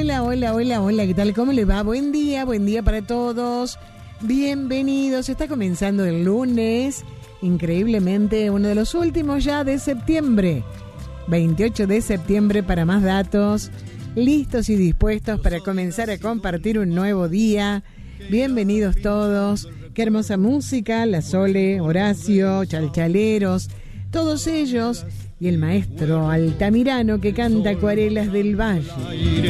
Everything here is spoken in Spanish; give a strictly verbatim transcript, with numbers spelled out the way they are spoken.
Hola, hola, hola, hola, ¿qué tal? ¿Cómo le va? Buen día, buen día para todos. Bienvenidos. Está comenzando el lunes, increíblemente uno de los últimos ya de septiembre. veintiocho de septiembre para más datos. Listos y dispuestos para comenzar a compartir un nuevo día. Bienvenidos todos. Qué hermosa música, la Sole, Horacio, Chalchaleros, todos ellos y el maestro Altamirano que canta Acuarelas del Valle.